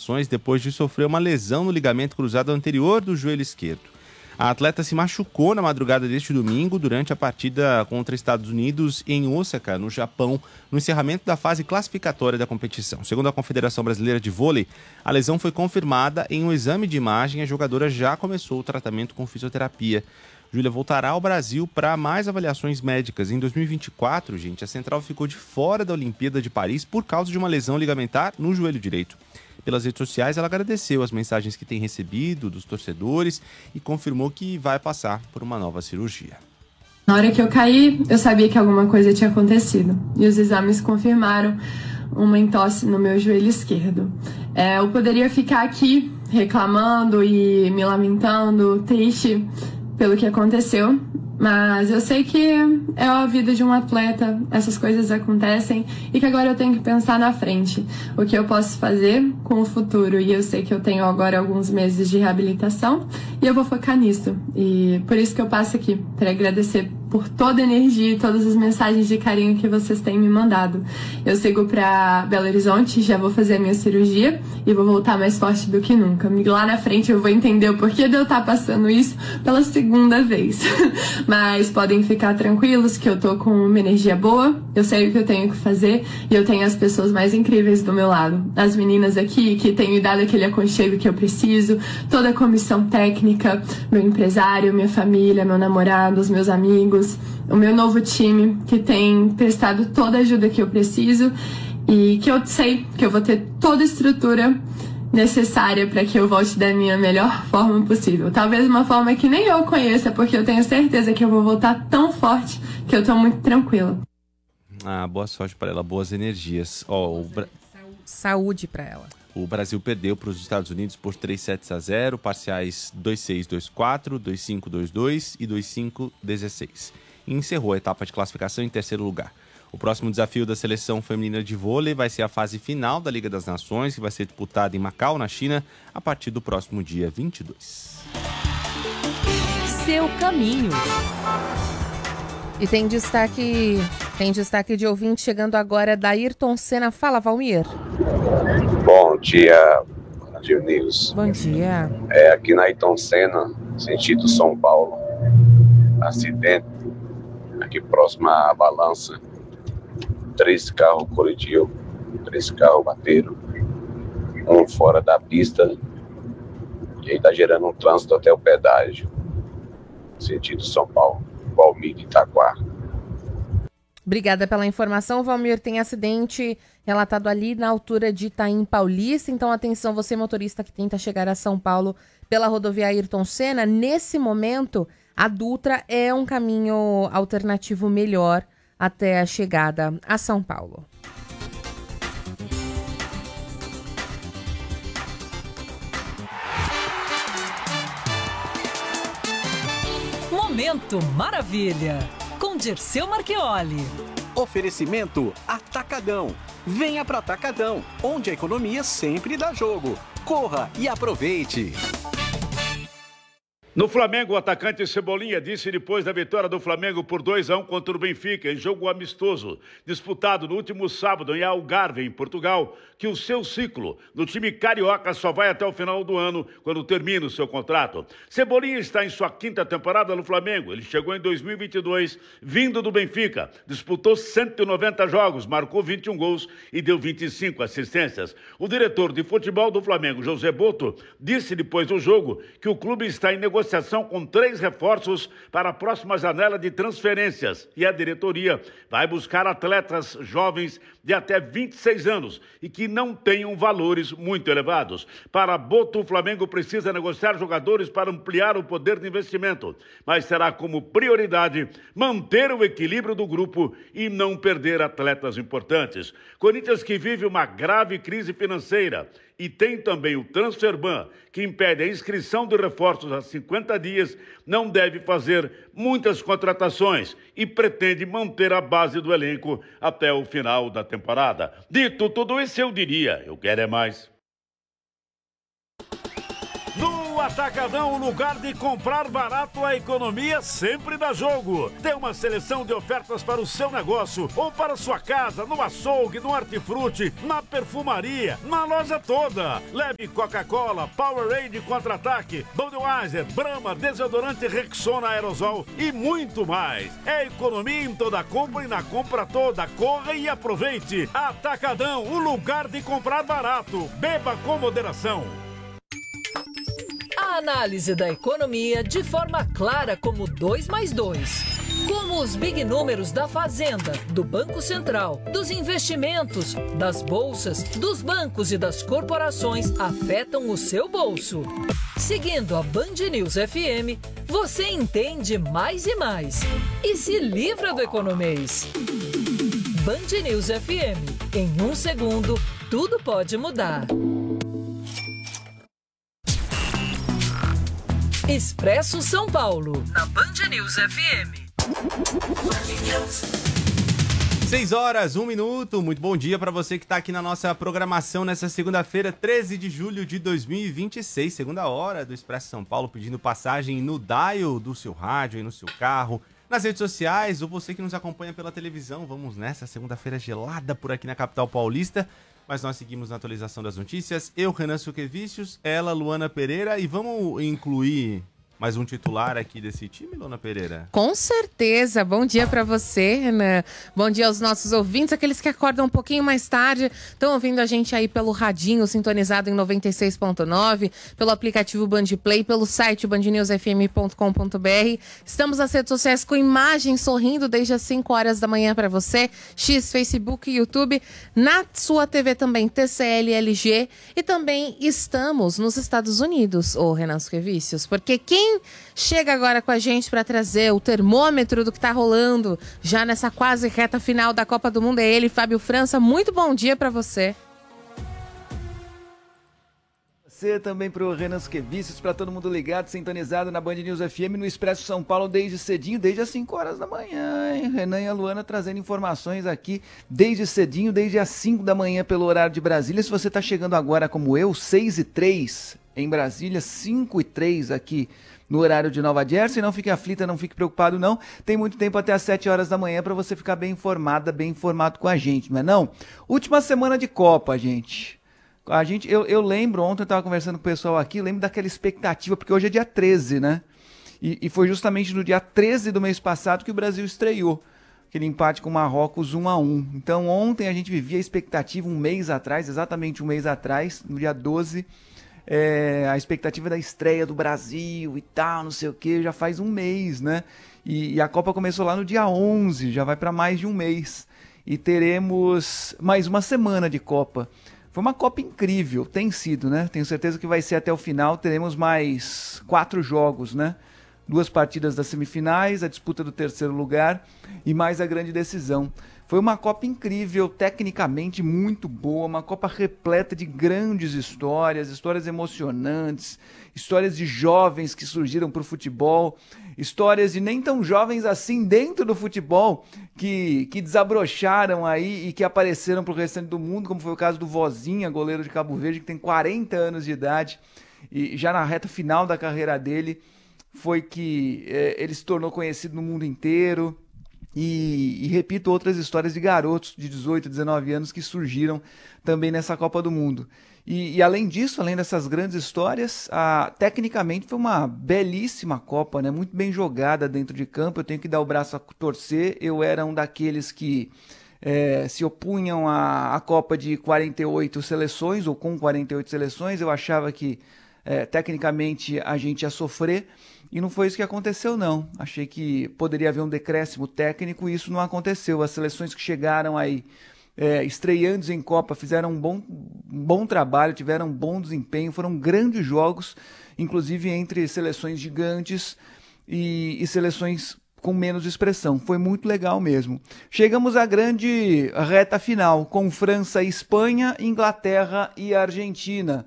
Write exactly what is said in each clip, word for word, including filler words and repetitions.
Nações depois de sofrer uma lesão no ligamento cruzado anterior do joelho esquerdo. A atleta se machucou na madrugada deste domingo durante a partida contra Estados Unidos em Osaka, no Japão, no encerramento da fase classificatória da competição. Segundo a Confederação Brasileira de Vôlei, a lesão foi confirmada em um exame de imagem e a jogadora já começou o tratamento com fisioterapia. Júlia voltará ao Brasil para mais avaliações médicas. Em dois mil e vinte e quatro, gente, a central ficou de fora da Olimpíada de Paris por causa de uma lesão ligamentar no joelho direito. Pelas redes sociais, ela agradeceu as mensagens que tem recebido dos torcedores e confirmou que vai passar por uma nova cirurgia. Na hora que eu caí, eu sabia que alguma coisa tinha acontecido. E os exames confirmaram uma entorse no meu joelho esquerdo. É, eu poderia ficar aqui reclamando e me lamentando, triste pelo que aconteceu, mas eu sei que é a vida de um atleta, essas coisas acontecem e que agora eu tenho que pensar na frente, o que eu posso fazer com o futuro, e eu sei que eu tenho agora alguns meses de reabilitação e eu vou focar nisso, e por isso que eu passo aqui, para agradecer por toda a energia e todas as mensagens de carinho que vocês têm me mandado. Eu sigo para Belo Horizonte, já vou fazer a minha cirurgia e vou voltar mais forte do que nunca. Lá na frente eu vou entender o porquê de eu estar passando isso pela segunda vez. Mas podem ficar tranquilos que eu tô com uma energia boa, eu sei o que eu tenho que fazer e eu tenho as pessoas mais incríveis do meu lado. As meninas aqui que têm me dado aquele aconchego que eu preciso, toda a comissão técnica, meu empresário, minha família, meu namorado, os meus amigos, o meu novo time que tem prestado toda a ajuda que eu preciso e que eu sei que eu vou ter toda a estrutura necessária para que eu volte da minha melhor forma possível. Talvez uma forma que nem eu conheça, porque eu tenho certeza que eu vou voltar tão forte que eu tô muito tranquila. Ah, boa sorte para ela, boas energias. Oh, o Bra... Saúde para ela. O Brasil perdeu para os Estados Unidos por três sets a zero, parciais dois seis, dois quatro, dois cinco, dois dois e dois cinco, dezesseis. E encerrou a etapa de classificação em terceiro lugar. O próximo desafio da seleção feminina de vôlei vai ser a fase final da Liga das Nações, que vai ser disputada em Macau, na China, a partir do próximo dia vinte e dois. Seu caminho. E tem destaque, tem destaque de ouvinte chegando agora da Ayrton Senna. Fala, Valmir. Bom dia, Brasil News. Bom dia. É, aqui na Ayrton Senna, sentido São Paulo. Acidente aqui próximo à balança. Três carros colidiram, três carros bateram, um fora da pista, e aí tá gerando um trânsito até o pedágio, sentido São Paulo, Valmir de Itaquá. Obrigada pela informação, Valmir. Tem acidente relatado ali na altura de Itaim Paulista, então atenção você motorista que tenta chegar a São Paulo pela rodovia Ayrton Senna. Nesse momento, a Dutra é um caminho alternativo melhor até a chegada a São Paulo. Momento Maravilha, com Dirceu Marchioli. Oferecimento Atacadão. Venha para Atacadão, onde a economia sempre dá jogo. Corra e aproveite. No Flamengo, o atacante Cebolinha disse depois da vitória do Flamengo por dois a um contra o Benfica, em jogo amistoso, disputado no último sábado em Algarve, em Portugal, que o seu ciclo no time carioca só vai até o final do ano, quando termina o seu contrato. Cebolinha está em sua quinta temporada no Flamengo. Ele chegou em dois mil e vinte e dois, vindo do Benfica, disputou cento e noventa jogos, marcou vinte e um gols e deu vinte e cinco assistências. O diretor de futebol do Flamengo, José Boto, disse depois do jogo que o clube está em negociação com três reforços para a próxima janela de transferências e a diretoria vai buscar atletas jovens de até vinte e seis anos e que não tenham valores muito elevados. Para Boto, o Flamengo precisa negociar jogadores para ampliar o poder de investimento, mas terá como prioridade manter o equilíbrio do grupo e não perder atletas importantes. Corinthians, que vive uma grave crise financeira, e tem também o Transferban, que impede a inscrição de reforços a cinquenta dias, não deve fazer muitas contratações e pretende manter a base do elenco até o final da temporada. Dito tudo isso, eu diria, eu quero é mais. No Atacadão, o lugar de comprar barato, a economia sempre dá jogo. Tem uma seleção de ofertas para o seu negócio ou para sua casa, no açougue, no hortifruti, na perfumaria, na loja toda. Leve Coca-Cola, Powerade Contra-Ataque, Budweiser, Brahma, desodorante Rexona Aerosol e muito mais. É economia em toda compra e na compra toda. Corra e aproveite. Atacadão, o lugar de comprar barato. Beba com moderação. A análise da economia de forma clara como dois mais dois. Como os big números da Fazenda, do Banco Central, dos investimentos, das bolsas, dos bancos e das corporações afetam o seu bolso. Seguindo a Band News F M, você entende mais e mais e se livra do economês. Band News F M. Em um segundo, tudo pode mudar. Expresso São Paulo, na Band News F M. seis horas, um minuto. Muito bom dia para você que está aqui na nossa programação nessa segunda-feira, treze de julho de dois mil e vinte e seis. Segunda hora do Expresso São Paulo, pedindo passagem no dial do seu rádio e no seu carro, nas redes sociais, ou você que nos acompanha pela televisão. Vamos nessa segunda-feira gelada por aqui na capital paulista. Mas nós seguimos na atualização das notícias. Eu, Renan Suquevicius, ela, Luana Pereira. E vamos incluir mais um titular aqui desse time, Luana Pereira? Com certeza. Bom dia para você, Renan. Bom dia aos nossos ouvintes, aqueles que acordam um pouquinho mais tarde, estão ouvindo a gente aí pelo radinho sintonizado em noventa e seis ponto nove, pelo aplicativo Band Play, pelo site band news f m ponto com ponto b r. Estamos nas redes sociais com imagens sorrindo desde as cinco horas da manhã para você. X, Facebook, YouTube, na sua T V também, T C L, L G. E também estamos nos Estados Unidos, ô Renan Suquevicius, porque quem chega agora com a gente para trazer o termômetro do que está rolando já nessa quase reta final da Copa do Mundo é ele, Fábio França. Muito bom dia para você. Você também para o Renan Suquevicius, para todo mundo ligado, sintonizado na Band News F M, no Expresso São Paulo desde cedinho, desde as cinco horas da manhã, hein? Renan e a Luana trazendo informações aqui desde cedinho, desde as cinco da manhã pelo horário de Brasília. Se você está chegando agora como eu, seis e três em Brasília, cinco e três aqui no horário de Nova Jersey, não fique aflita, não fique preocupado não, tem muito tempo até às sete horas da manhã para você ficar bem informada, bem informado com a gente, não é não? Última semana de Copa, gente. A gente eu, eu lembro, ontem eu estava conversando com o pessoal aqui, eu lembro daquela expectativa, porque hoje é dia treze, né? E, e foi justamente no dia treze do mês passado que o Brasil estreou, aquele empate com o Marrocos um a um. Então ontem a gente vivia a expectativa um mês atrás, exatamente um mês atrás, no dia doze, É, a expectativa da estreia do Brasil e tal, não sei o que, já faz um mês, né? E, e a Copa começou lá no dia onze, já vai para mais de um mês. E teremos mais uma semana de Copa. Foi uma Copa incrível, tem sido, né? Tenho certeza que vai ser até o final. Teremos mais quatro jogos, né? Duas partidas das semifinais, a disputa do terceiro lugar e mais a grande decisão. Foi uma Copa incrível, tecnicamente muito boa, uma Copa repleta de grandes histórias, histórias emocionantes, histórias de jovens que surgiram para o futebol, histórias de nem tão jovens assim dentro do futebol, que, que desabrocharam aí e que apareceram para o restante do mundo, como foi o caso do Vozinha, goleiro de Cabo Verde, que tem quarenta anos de idade, e já na reta final da carreira dele, foi que é, ele se tornou conhecido no mundo inteiro. E, e repito, outras histórias de garotos de dezoito, dezenove anos que surgiram também nessa Copa do Mundo. E, e além disso, além dessas grandes histórias, a, tecnicamente foi uma belíssima Copa, né? Muito bem jogada dentro de campo. Eu tenho que dar o braço a torcer. Eu era um daqueles que é, se opunham à, à Copa de quarenta e oito seleções, ou com quarenta e oito seleções. Eu achava que é, tecnicamente a gente ia sofrer. E não foi isso que aconteceu, não. Achei que poderia haver um decréscimo técnico e isso não aconteceu. As seleções que chegaram aí, é, estreantes em Copa, fizeram um bom, um bom trabalho, tiveram um bom desempenho, foram grandes jogos, inclusive entre seleções gigantes e, e seleções com menos expressão. Foi muito legal mesmo. Chegamos à grande reta final, com França e Espanha, Inglaterra e Argentina.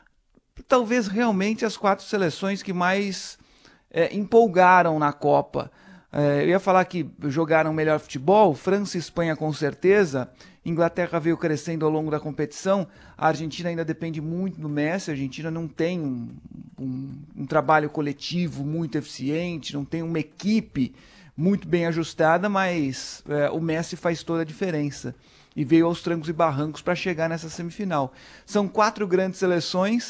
Talvez realmente as quatro seleções que mais É, empolgaram na Copa. É, eu ia falar que jogaram melhor futebol, França e Espanha com certeza, Inglaterra veio crescendo ao longo da competição, a Argentina ainda depende muito do Messi, a Argentina não tem um, com um trabalho coletivo muito eficiente, não tem uma equipe muito bem ajustada, mas é, o Messi faz toda a diferença. E veio aos trancos e barrancos para chegar nessa semifinal. São quatro grandes seleções,